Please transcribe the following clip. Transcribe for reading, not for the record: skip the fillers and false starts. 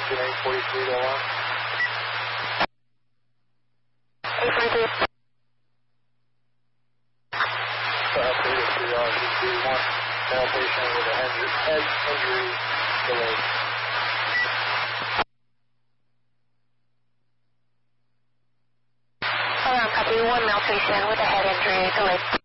engine 843 to alarm. 843. 3-3-1, male patient with a head injury delayed. Alarm copy, 1 male patient with a head injury delayed.